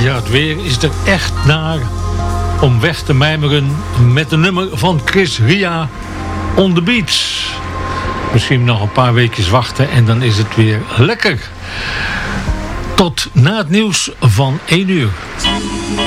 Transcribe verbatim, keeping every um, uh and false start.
Ja, het weer is er echt naar om weg te mijmeren met een nummer van Chris Ria, On The Beach. Misschien nog een paar weekjes wachten en dan is het weer lekker. Tot na het nieuws van één uur.